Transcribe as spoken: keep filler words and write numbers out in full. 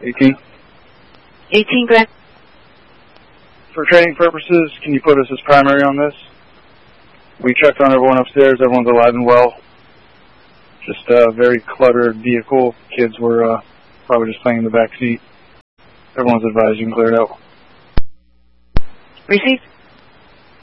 eighteen. eighteen, Grant. For training purposes, can you put us as primary on this? We checked on everyone upstairs. Everyone's alive and well. Just a very cluttered vehicle. Kids were uh, probably just playing in the back seat. Everyone's advised you can clear it out. Received.